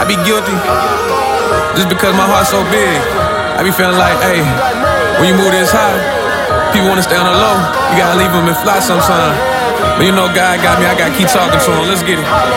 I be guilty just because my heart's so big. I be feeling like, hey, when you move this high, people wanna stay on the low. You gotta leave them and fly sometime. But you know God got me, I gotta keep talking to him. Let's get it.